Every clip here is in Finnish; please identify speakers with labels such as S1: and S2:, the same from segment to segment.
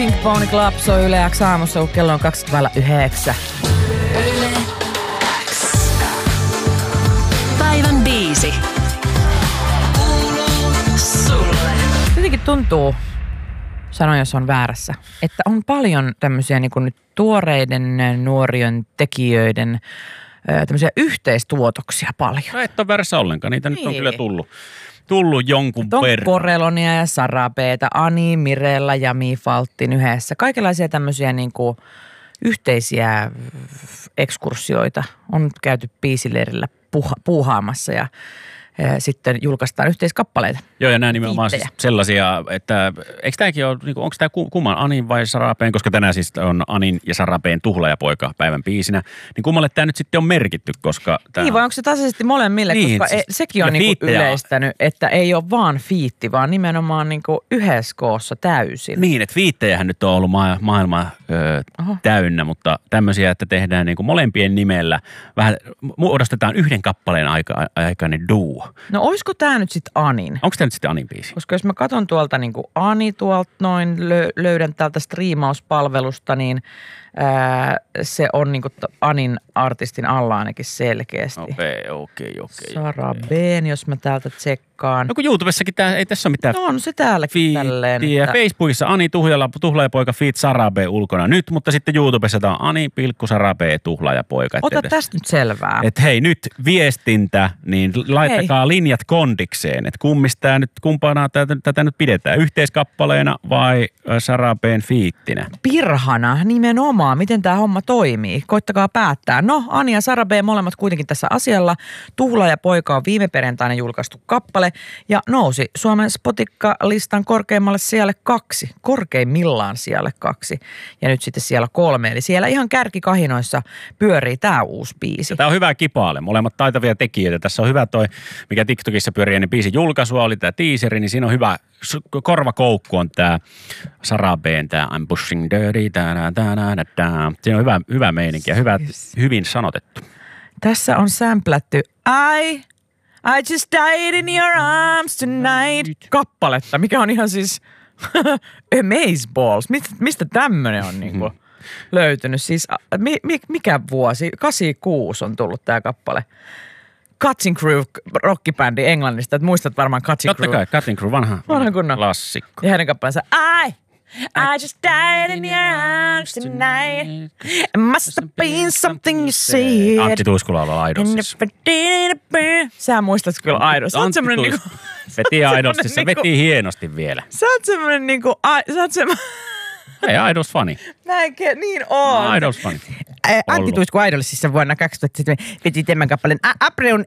S1: Pink Pony Club soi Yle X aamussa, kun kello on 20:09.
S2: Yle X. Päivän biisi. Kuuluu sulle.
S1: Jotenkin tuntuu, sanon jos on väärässä, että on paljon tämmöisiä niin kuin nyt tuoreiden nuorien tekijöiden tämmöisiä yhteistuotoksia paljon.
S3: No et ole väärässä ollenkaan, niitä nyt on kyllä tullut jonkun verran.
S1: Porelonia ja Sarabeeta, Ani, Mirella ja Mi Faltin yhdessä. Kaikenlaisia tämmöisiä niin kuin yhteisiä ekskursioita on käyty biisileirillä puuhaamassa ja sitten julkaistaan yhteiskappaleita.
S3: Joo, ja nämä nimenomaan siis sellaisia, että eikö tämäkin ole, onko tämä kumman Anin vai Sarabeen, koska tänään siis on Anin ja Sarabeen Tuhlaajapoika päivän biisinä, niin kummalle tämä nyt sitten on merkitty, koska tämä...
S1: Niin, vai onko se tasaisesti molemmille, niin, koska siis, sekin on niinku yleistänyt, että ei ole vaan fiitti, vaan nimenomaan niinku yhdessä koossa täysin.
S3: Niin, että fiittejähän nyt on ollut maailma täynnä, mutta tämmöisiä, että tehdään niinku molempien nimellä, vähän muodostetaan yhden kappaleen aikainen duo.
S1: No olisiko tämä nyt sitten Anin?
S3: Onko tämä nyt sitten Anin biisi?
S1: Koska jos mä katson tuolta niin kuin Ani tuolta noin, löydän täältä striimauspalvelusta, niin se on niin kuin Anin artistin alla ainakin selkeästi.
S3: Okei.
S1: Sarabeen, jos mä täältä tsekkaan.
S3: No kun YouTubessakin ei tässä ole mitään.
S1: No on se täälläkin tälleen.
S3: Että... Facebookissa Ani Tuhlaajapoika feat Sarabee ulkona nyt, mutta sitten YouTubessa tämä on Ani Sarabee Tuhlaajapoika.
S1: Ota tästä nyt selvää.
S3: Että hei nyt viestintä, niin laittakaa linjat kondikseen. Että kumpana tätä nyt pidetään, yhteiskappaleena vai Sarabeen fiittinä?
S1: Pirhana nimenomaan. Miten tämä homma toimii? Koittakaa päättää. No, Ani ja Sarabee molemmat kuitenkin tässä asialla. Tuhlaajapoika on viime perjantaina julkaistu kappale ja nousi Suomen Spotikka-listan korkeimmalle sijalle 2. Korkeimmillaan sijalle 2. Ja nyt sitten siellä 3. Eli siellä ihan kärkikahinoissa pyörii tämä uusi biisi.
S3: Tämä on hyvä kipaale. Molemmat taitavia tekijöitä. Tässä on hyvä toi, mikä TikTokissa pyörii ennen biisin julkaisua, oli tämä teaseri, niin siinä on hyvä korvakoukku on tämä Sarabeen, tämä I'm pushing dirty, siinä on hyvä meininki ja hyvin sanotettu. Tässä
S1: on sämplätty I just died in your arms tonight kappaletta, mikä on ihan siis amazeballs. Mistä tämmönen on niinku löytynyt? Siis mikä vuosi? 86 on tullut tää kappale. Cutting Crew rockibändi Englannista. Et muistat varmaan Cutting Crew.
S3: Totta kai, Cutting Crew, vanha klassikko.
S1: Ja heidän kappaleensa I just died in your arms tonight. It must have been something you said.
S3: Antti Tuiskula on Idolsissa.
S1: Sä muistat kyllä Idolsissa. Sä oot semmonen niinku...
S3: Veti Idolsissa, veti hienosti vielä.
S1: Sä oot semmonen niinku... Sä oot semmonen...
S3: Hei, Idols-fani.
S1: Näinkö? Niin on.
S3: Idols-fani.
S1: Antti Tuisku Idolsissa vuonna 2007 veti tämän kappaleen. Apreun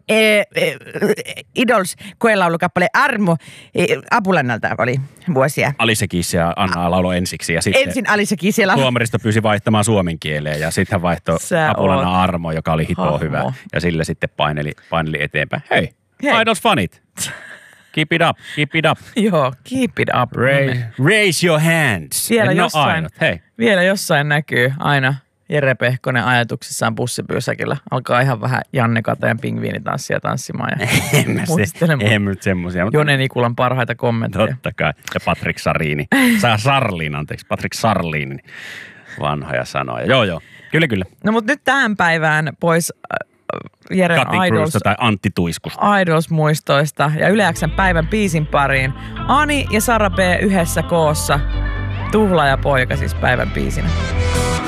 S1: Idols koelaulukappale Armo Apulannalta oli vuosia.
S3: Alice Keys ja Anna lauloi ensiksi ja sitten
S1: ensin Alice Keys siellä.
S3: Tuomaristo pyysi vaihtamaan suomen kieleen ja sitten hän vaihtoi Apulannan Armo, joka oli hitoa hyvä. Ja sille sitten paineli eteenpäin. Hei. Idols-fanit. Keep it up.
S1: Joo, keep it up.
S3: Raise your hands.
S1: Vielä jossain näkyy aina Jere Pehkonen ajatuksissaan bussipysäkillä. Alkaa ihan vähän Janne Kateen pingviinitanssia tanssimaan. Ja
S3: en nyt semmosia.
S1: Jone Nikulan parhaita kommentteja.
S3: Totta kai. Ja Patrick Sarlin, vanhoja sanoja. Joo. Kyllä.
S1: No mutta nyt tähän päivään pois... Jeren Idols
S3: tai Antti Tuiskusta.
S1: Idols-muistoista ja Yle X:n päivän biisin pariin. Ani ja Sarabee yhdessä koossa. Tuhlaajapoika siis päivän biisinä.